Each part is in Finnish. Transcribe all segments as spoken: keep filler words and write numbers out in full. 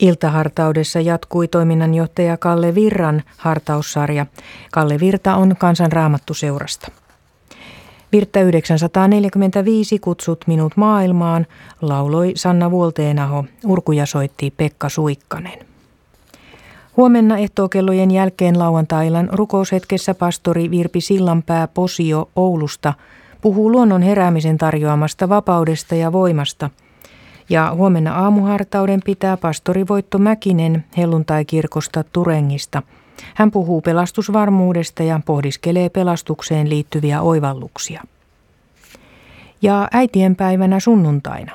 Iltahartaudessa jatkui toiminnanjohtaja Kalle Virran hartaussarja. Kalle Virta on Kansanraamattuseurasta. Virta yhdeksänsataaneljäkymmentäviisi Kutsut minut maailmaan lauloi Sanna Vuolteenaho, urkuja soitti Pekka Suikkanen. Huomenna ehtookellojen jälkeen lauantai-illan rukoushetkessä pastori Virpi Sillanpää Posio Oulusta puhuu luonnon heräämisen tarjoamasta vapaudesta ja voimasta. Ja huomenna aamuhartauden pitää pastori Voitto Mäkinen helluntaikirkosta Turengista. Hän puhuu pelastusvarmuudesta ja pohdiskelee pelastukseen liittyviä oivalluksia. Ja äitienpäivänä sunnuntaina.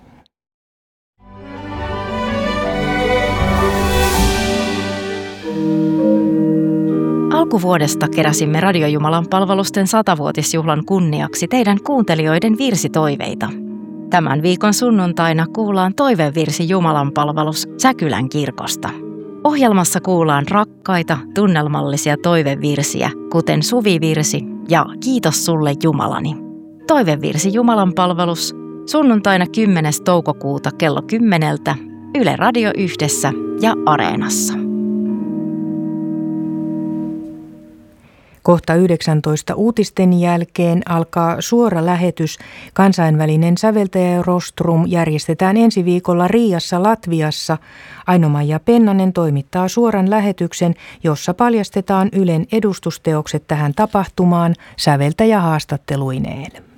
Alkuvuodesta keräsimme Radiojumalan palvelusten satavuotisjuhlan kunniaksi teidän kuuntelijoiden virsitoiveita. Tämän viikon sunnuntaina kuullaan toivevirsi Jumalan palvelus Säkylän kirkosta. Ohjelmassa kuullaan rakkaita, tunnelmallisia toivevirsiä, kuten Suvivirsi ja Kiitos sulle Jumalani. Toivevirsi Jumalan palvelus sunnuntaina kymmenes toukokuuta kello kymmeneltä Yle Radio Yhdessä ja Areenassa. Kohta yhdeksäntoista uutisten jälkeen alkaa suora lähetys. Kansainvälinen säveltäjä Rostrum järjestetään ensi viikolla Riiassa Latviassa. Aino-Maija Pennanen toimittaa suoran lähetyksen, jossa paljastetaan Ylen edustusteokset tähän tapahtumaan säveltäjähaastatteluineen.